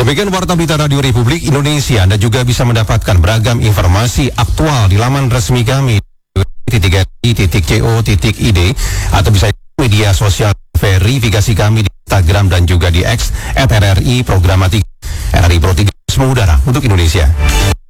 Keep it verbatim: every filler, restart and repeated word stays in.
Demikian Warta Berita Radio Republik Indonesia. Anda juga bisa mendapatkan beragam informasi aktual di laman resmi kami titik titik co titik id atau bisa media sosial verifikasi kami di Instagram dan juga di X at R R I Programatika. R R I Pro tiga mengudara untuk Indonesia.